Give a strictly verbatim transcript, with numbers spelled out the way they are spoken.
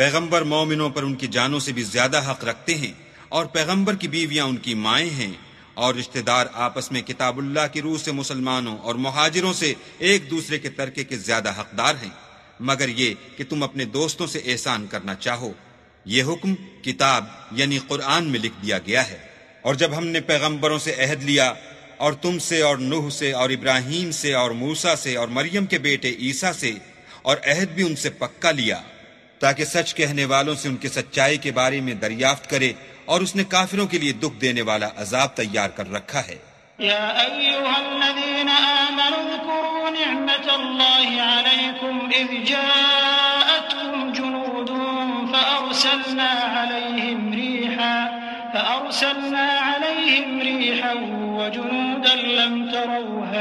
पैगंबर मोमिनों पर उनकी जानों से भी ज्यादा हक रखते हैं, और पैगंबर की बीवियां उनकी माएँ हैं, और रिश्तेदार आपस में किताबुल्लाह की रूह से मुसलमानों और मुहाजिरों से एक दूसरे के तरके के ज्यादा हकदार हैं, मगर ये कि तुम अपने दोस्तों से एहसान करना चाहो। ये हुक्म किताब यानी कुरान में लिख दिया गया है। और जब हमने पैगंबरों से अहद लिया, और तुमसे और नूह से और इब्राहीम से और मूसा से और मरियम के बेटे ईसा से, और अहद भी उनसे पक्का लिया, ताकि सच कहने वालों से उनके सच्चाई के बारे में दरियाफ्त करे, और उसने काफिरों के लिए दुख देने वाला अजाब तैयार कर रखा है। या अय्युहल्लज़ीना आमनू ज़कुरू निअमतल्लाहि अलैकुम इज़ जाअतकुम जुनूदुन फ़अरसलना अलैहिम रीहन फ़अरसलना अलैहिम रीहन व जुनूदन लम तरौहा